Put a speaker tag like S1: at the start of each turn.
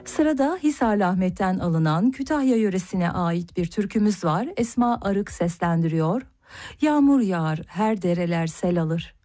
S1: Sırada Hisarlı Ahmet'ten alınan Kütahya yöresine ait bir türkümüz var. Esma Arık seslendiriyor. Yağmur yağar, her dereler sel alır.